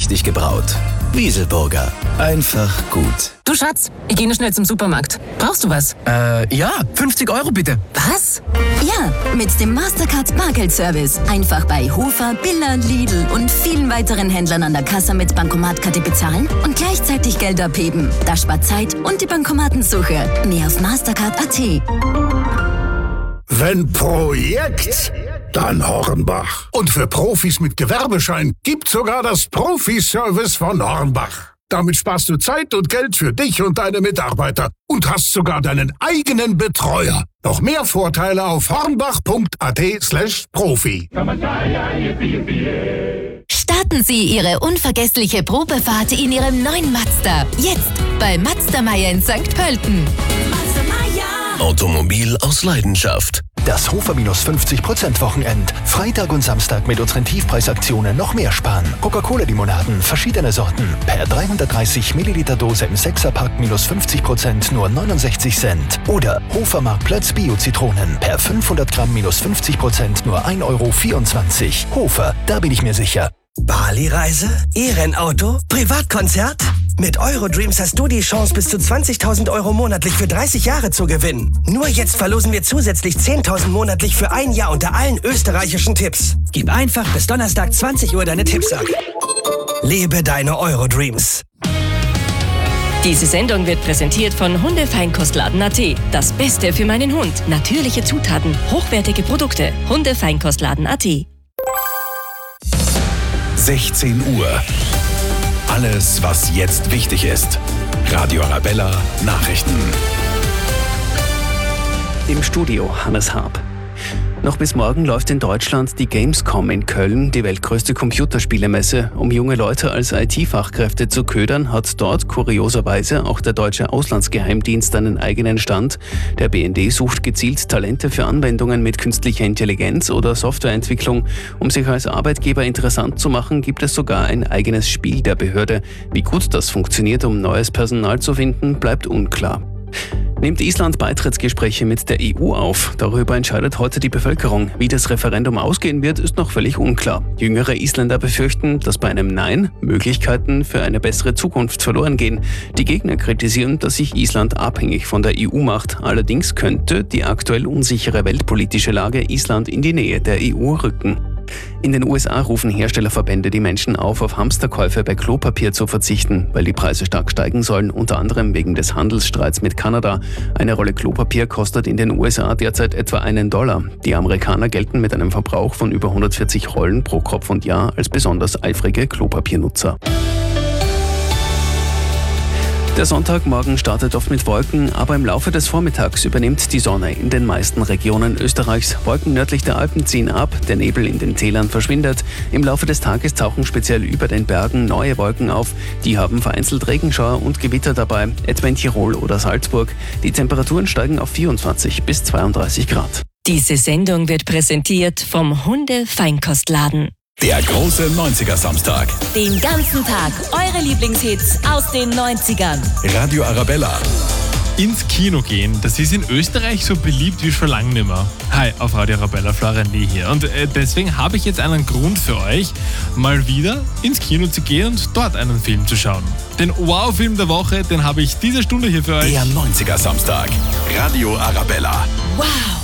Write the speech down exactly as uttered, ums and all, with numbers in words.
richtig gebraut. Wieselburger. Einfach gut. Du Schatz, ich gehe noch schnell zum Supermarkt. Brauchst du was? Äh, ja, fünfzig Euro bitte. Was? Ja, mit dem Mastercard Bargeldservice. Einfach bei Hofer, Billa, Lidl und vielen weiteren Händlern an der Kasse mit Bankomatkarte bezahlen und gleichzeitig Geld abheben. Das spart Zeit und die Bankomatensuche. Mehr auf mastercard punkt a t. Wenn Projekt, dann Hornbach. Und für Profis mit Gewerbeschein gibt's sogar das Profi-Service von Hornbach. Damit sparst du Zeit und Geld für dich und deine Mitarbeiter und hast sogar deinen eigenen Betreuer. Noch mehr Vorteile auf hornbach punkt a t slash profi. Starten Sie Ihre unvergessliche Probefahrt in Ihrem neuen Mazda. Jetzt bei Mazda Meier in Sankt Pölten. Mazda Meier. Automobil aus Leidenschaft. Das Hofer minus fünfzig Prozent Wochenend. Freitag und Samstag mit unseren Tiefpreisaktionen noch mehr sparen. Coca-Cola-Limonaden, verschiedene Sorten. Per dreihundertdreißig Milliliter Dose im Sechserpack minus fünfzig Prozent nur neunundsechzig Cent. Oder Hofer Marktplatz Bio-Zitronen. Per fünfhundert Gramm minus fünfzig Prozent nur ein Euro vierundzwanzig. Hofer, da bin ich mir sicher. Bali-Reise? E-Rennauto? Privatkonzert? Mit Eurodreams hast du die Chance, bis zu zwanzigtausend Euro monatlich für dreißig Jahre zu gewinnen. Nur jetzt verlosen wir zusätzlich zehntausend monatlich für ein Jahr unter allen österreichischen Tipps. Gib einfach bis Donnerstag zwanzig Uhr deine Tipps ab. Lebe deine Eurodreams. Diese Sendung wird präsentiert von Hundefeinkostladen punkt a t. Das Beste für meinen Hund. Natürliche Zutaten, hochwertige Produkte. Hundefeinkostladen punkt a t. sechzehn Uhr. Alles, was jetzt wichtig ist. Radio Arabella Nachrichten. Im Studio Hannes Haab. Noch bis morgen läuft in Deutschland die Gamescom in Köln, die weltgrößte Computerspielemesse. Um junge Leute als I T-Fachkräfte zu ködern, hat dort kurioserweise auch der deutsche Auslandsgeheimdienst einen eigenen Stand. Der B N D sucht gezielt Talente für Anwendungen mit künstlicher Intelligenz oder Softwareentwicklung. Um sich als Arbeitgeber interessant zu machen, gibt es sogar ein eigenes Spiel der Behörde. Wie gut das funktioniert, um neues Personal zu finden, bleibt unklar. Nimmt Island Beitrittsgespräche mit der E U auf? Darüber entscheidet heute die Bevölkerung. Wie das Referendum ausgehen wird, ist noch völlig unklar. Jüngere Isländer befürchten, dass bei einem Nein Möglichkeiten für eine bessere Zukunft verloren gehen. Die Gegner kritisieren, dass sich Island abhängig von der E U macht. Allerdings könnte die aktuell unsichere weltpolitische Lage Island in die Nähe der E U rücken. In den U S A rufen Herstellerverbände die Menschen auf, auf Hamsterkäufe bei Klopapier zu verzichten, weil die Preise stark steigen sollen, unter anderem wegen des Handelsstreits mit Kanada. Eine Rolle Klopapier kostet in den U S A derzeit etwa einen Dollar. Die Amerikaner gelten mit einem Verbrauch von über hundertvierzig Rollen pro Kopf und Jahr als besonders eifrige Klopapiernutzer. Der Sonntagmorgen startet oft mit Wolken, aber im Laufe des Vormittags übernimmt die Sonne in den meisten Regionen Österreichs. Wolken nördlich der Alpen ziehen ab, der Nebel in den Tälern verschwindet. Im Laufe des Tages tauchen speziell über den Bergen neue Wolken auf. Die haben vereinzelt Regenschauer und Gewitter dabei, etwa in Tirol oder Salzburg. Die Temperaturen steigen auf vierundzwanzig bis zweiunddreißig Grad. Diese Sendung wird präsentiert vom Hunde-Feinkostladen. Der große neunziger-Samstag. Den ganzen Tag eure Lieblingshits aus den neunzigern. Radio Arabella. Ins Kino gehen, das ist in Österreich so beliebt wie schon lange nicht mehr. Hi, auf Radio Arabella, Florian Lee hier. Und äh, deswegen habe ich jetzt einen Grund für euch, mal wieder ins Kino zu gehen und dort einen Film zu schauen. Den Wow-Film der Woche, den habe ich diese Stunde hier für euch. Der neunziger-Samstag. Radio Arabella. Wow!